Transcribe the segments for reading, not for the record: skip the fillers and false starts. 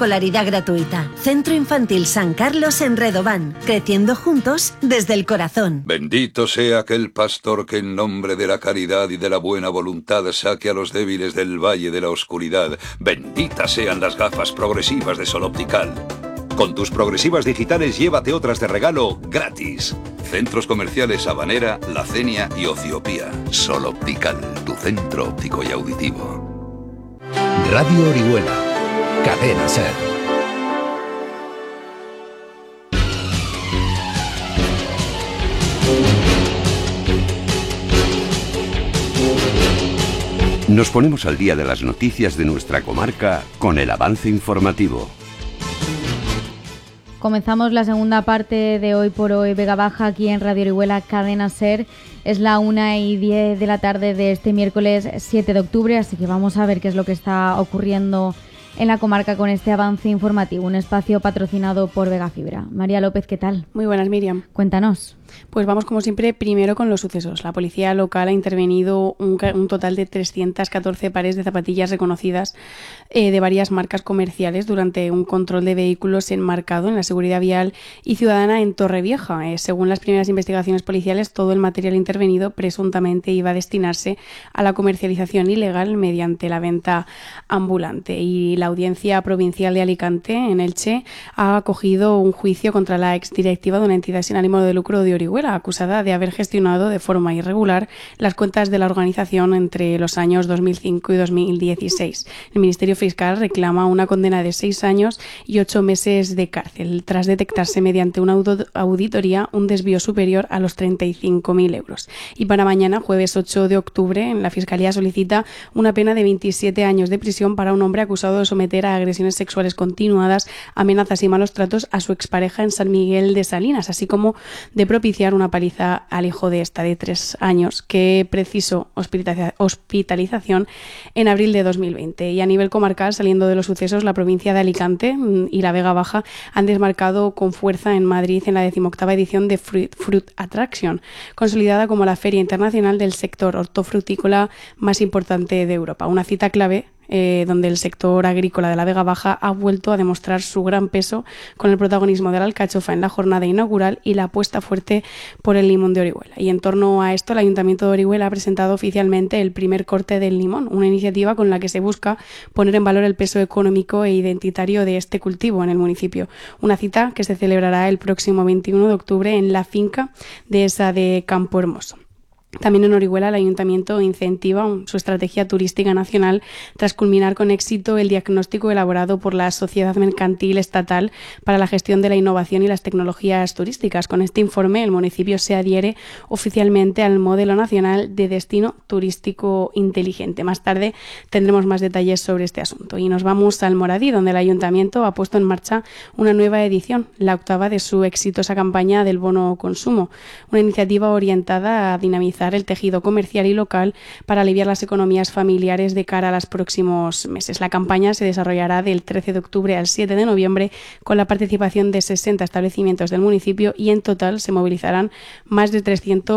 escolaridad gratuita. Centro Infantil San Carlos en Redován, creciendo juntos desde el corazón. Bendito sea aquel pastor que en nombre de la caridad y de la buena voluntad saque a los débiles del valle de la oscuridad. Benditas sean las gafas progresivas de Sol Optical. Con tus progresivas digitales llévate otras de regalo gratis. Centros comerciales Habanera, La Cenia y Ociopía. Sol Optical, tu centro óptico y auditivo. Radio Orihuela, Cadena SER. Nos ponemos al día de las noticias de nuestra comarca con el avance informativo. Comenzamos la segunda parte de Hoy por Hoy Vega Baja aquí en Radio Orihuela, Cadena SER. Es la 1:10 de la tarde de este miércoles 7 de octubre, así que vamos a ver qué es lo que está ocurriendo en la comarca con este avance informativo, un espacio patrocinado por Vega Fibra. María López, ¿qué tal? Muy buenas, Miriam. Cuéntanos. Pues vamos, como siempre, primero con los sucesos. La policía local ha intervenido un total de 314 pares de zapatillas reconocidas de varias marcas comerciales durante un control de vehículos enmarcado en la seguridad vial y ciudadana en Torrevieja. Según las primeras investigaciones policiales, todo el material intervenido presuntamente iba a destinarse a la comercialización ilegal mediante la venta ambulante. Y la Audiencia Provincial de Alicante, en Elche, ha acogido un juicio contra la exdirectiva de una entidad sin ánimo de lucro de Orihuela, acusada de haber gestionado de forma irregular las cuentas de la organización entre los años 2005 y 2016. El Ministerio Fiscal reclama una condena de 6 años y 8 meses de cárcel, tras detectarse mediante una auditoría un desvío superior a los 35.000 euros. Y para mañana, jueves 8 de octubre, la Fiscalía solicita una pena de 27 años de prisión para un hombre acusado de someter a agresiones sexuales continuadas, amenazas y malos tratos a su expareja en San Miguel de Salinas, así como de propiciar una paliza al hijo de esta de 3 años que precisó hospitalización en abril de 2020. Y a nivel comarcal, saliendo de los sucesos, la provincia de Alicante y la Vega Baja han desmarcado con fuerza en Madrid en la 18ª edición de Fruit Attraction, consolidada como la feria internacional del sector hortofrutícola más importante de Europa. Una cita clave donde el sector agrícola de la Vega Baja ha vuelto a demostrar su gran peso con el protagonismo de la alcachofa en la jornada inaugural y la apuesta fuerte por el limón de Orihuela. Y en torno a esto, el Ayuntamiento de Orihuela ha presentado oficialmente el primer corte del limón, una iniciativa con la que se busca poner en valor el peso económico e identitario de este cultivo en el municipio. Una cita que se celebrará el próximo 21 de octubre en la finca dehesa de Campo Hermoso. También en Orihuela el Ayuntamiento incentiva su estrategia turística nacional tras culminar con éxito el diagnóstico elaborado por la Sociedad Mercantil Estatal para la Gestión de la Innovación y las Tecnologías Turísticas. Con este informe, el municipio se adhiere oficialmente al Modelo Nacional de Destino Turístico Inteligente. Más tarde tendremos más detalles sobre este asunto. Y nos vamos al Moradí, donde el Ayuntamiento ha puesto en marcha una nueva edición, la 8ª de su exitosa campaña del bono consumo, una iniciativa orientada a dinamizar el tejido comercial y local para aliviar las economías familiares de cara a los próximos meses. La campaña se desarrollará del 13 de octubre al 7 de noviembre con la participación de 60 establecimientos del municipio y en total se movilizarán más de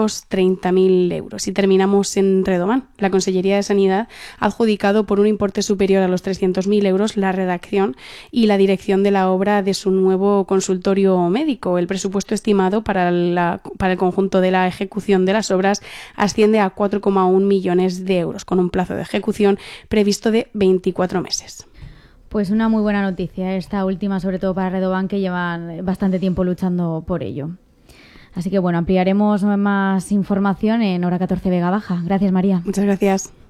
330.000 euros. Y terminamos en Redován. La Consellería de Sanidad ha adjudicado por un importe superior a los 300.000 euros la redacción y la dirección de la obra de su nuevo consultorio médico. El presupuesto estimado para el conjunto de la ejecución de las obras asciende a 4,1 millones de euros, con un plazo de ejecución previsto de 24 meses. Pues una muy buena noticia, esta última, sobre todo para Redován, que llevan bastante tiempo luchando por ello. Así que bueno, ampliaremos más información en Hora 14 Vega Baja. Gracias, María. Muchas gracias.